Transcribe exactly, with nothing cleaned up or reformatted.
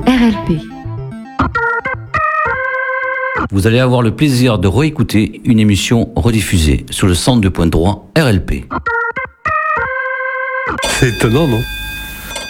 R L P. Vous allez avoir le plaisir de réécouter une émission rediffusée sur le cent deux point trois R L P. C'est étonnant, non ?